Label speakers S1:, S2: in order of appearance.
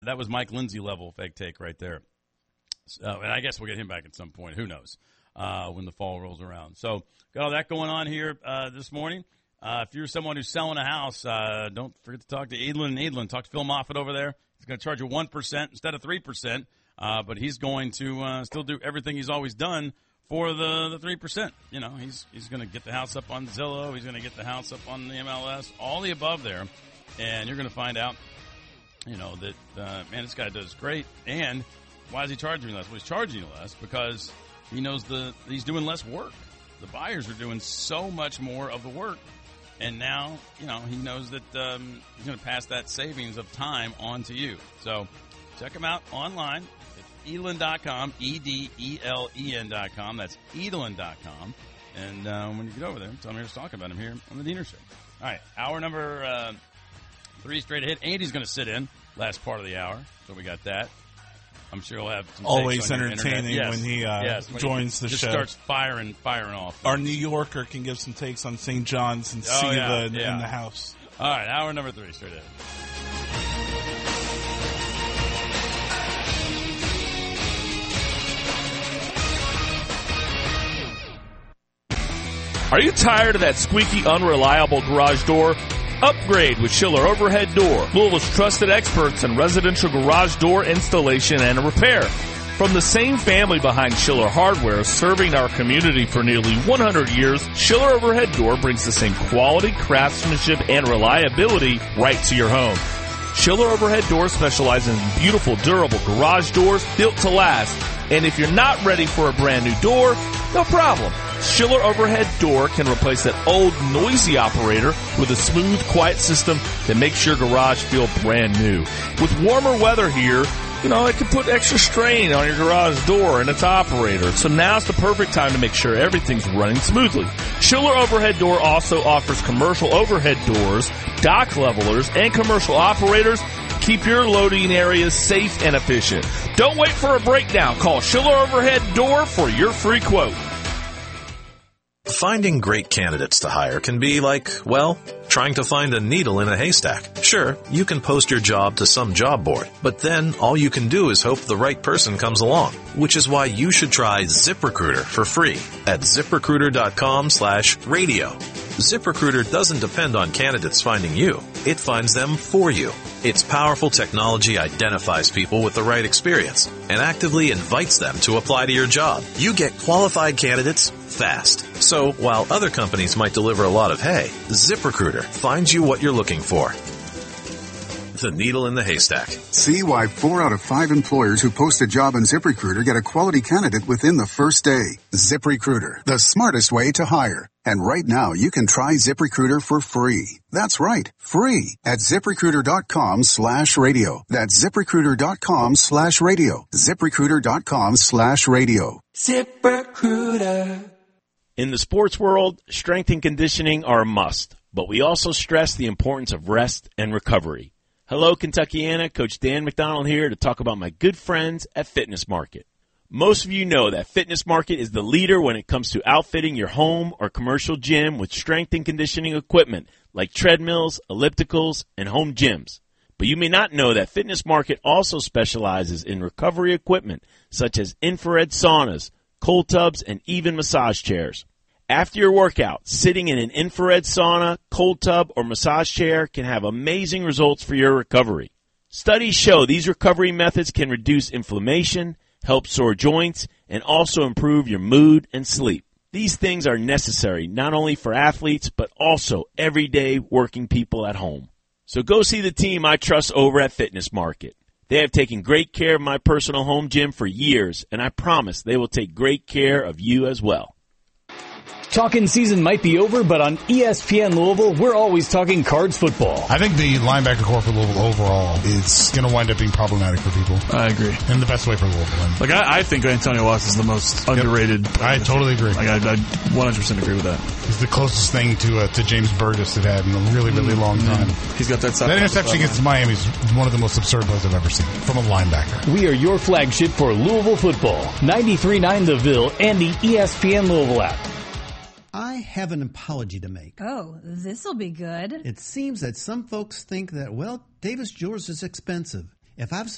S1: That was Mike Lindsay level fake take right there. So, and I guess we'll get him back at some point. Who knows when the fall rolls around. So got all that going on here this morning. If you're someone who's selling a house, don't forget to talk to Edlin & Edlin. Talk to Phil Moffitt over there. He's going to charge you 1% instead of 3%, but he's going to still do everything he's always done for the 3%. You know, he's going to get the house up on Zillow. He's going to get the house up on the MLS, all the above there. And you're going to find out, you know, that, man, this guy does great. And why is he charging you less? Well, he's charging you less because he knows he's doing less work. The buyers are doing so much more of the work. And now, you know, he knows that he's going to pass that savings of time on to you. So check him out online. It's Edlen.com, EDELEN.com. That's Edlen.com. And when you get over there, tell me who's talking about him here on the Diener Show. All right, hour number 3 straight ahead. Andy's going to sit in last part of the hour, so we got that. I'm sure he'll have some
S2: always entertaining when he joins the show.
S1: Just starts firing off.
S2: Our New Yorker can give some takes on St. John's and Siva in the house.
S1: All right, hour number 3 straight ahead.
S3: Are you tired of that squeaky, unreliable garage door? Upgrade with Schiller Overhead Door, Louisville's trusted experts in residential garage door installation and repair. From the same family behind Schiller Hardware, serving our community for nearly 100 years, Schiller Overhead Door brings the same quality, craftsmanship, and reliability right to your home. Schiller Overhead Door specializes in beautiful, durable garage doors built to last. And if you're not ready for a brand new door, no problem. Schiller Overhead Door can replace that old, noisy operator with a smooth, quiet system that makes your garage feel brand new. With warmer weather here, you know, it can put extra strain on your garage door and its operator. So now's the perfect time to make sure everything's running smoothly. Schiller Overhead Door also offers commercial overhead doors, dock levelers, and commercial operators. Keep your loading areas safe and efficient. Don't wait for a breakdown. Call Schiller Overhead Door for your free quote.
S4: Finding great candidates to hire can be like, well, trying to find a needle in a haystack. Sure, you can post your job to some job board, but then all you can do is hope the right person comes along, which is why you should try ZipRecruiter for free at ZipRecruiter.com/radio. ZipRecruiter doesn't depend on candidates finding you. It finds them for you. Its powerful technology identifies people with the right experience and actively invites them to apply to your job. You get qualified candidates fast. So while other companies might deliver a lot of hay, ZipRecruiter finds you what you're looking for. The needle in the haystack.
S5: See why 4 out of 5 employers who post a job on ZipRecruiter get a quality candidate within the first day. ZipRecruiter, the smartest way to hire. And right now, you can try ZipRecruiter for free. That's right, free at ZipRecruiter.com/radio. That's ZipRecruiter.com/radio. ZipRecruiter.com/radio.
S6: ZipRecruiter.
S3: In the sports world, strength and conditioning are a must, but we also stress the importance of rest and recovery. Hello, Kentuckiana. Coach Dan McDonald here to talk about my good friends at Fitness Market. Most of you know that Fitness Market is the leader when it comes to outfitting your home or commercial gym with strength and conditioning equipment like treadmills, ellipticals, and home gyms. But you may not know that Fitness Market also specializes in recovery equipment such as infrared saunas, cold tubs, and even massage chairs. After your workout, sitting in an infrared sauna, cold tub, or massage chair can have amazing results for your recovery. Studies show these recovery methods can reduce inflammation, help sore joints, and also improve your mood and sleep. These things are necessary not only for athletes, but also everyday working people at home. So go see the team I trust over at Fitness Market. They have taken great care of my personal home gym for years, and I promise they will take great care of you as well.
S7: Talking season might be over, but on ESPN Louisville, we're always talking Cards football.
S8: I think the linebacker core for Louisville overall is going to wind up being problematic for people.
S2: I agree.
S8: In the best way for Louisville.
S2: Like, I think Antonio Watts is the most underrated.
S8: I totally agree.
S2: Like, I 100% agree with that.
S8: He's the closest thing to James Burgess that had in a really, really long time.
S2: He's got that side.
S8: That interception against Miami is one of the most absurd plays I've ever seen from a linebacker.
S7: We are your flagship for Louisville football. 93.9 The Ville and the ESPN Louisville app.
S9: I have an apology to make.
S10: Oh, this'll be good.
S9: It seems that some folks think that, well, Davis Jewelers is expensive. If I have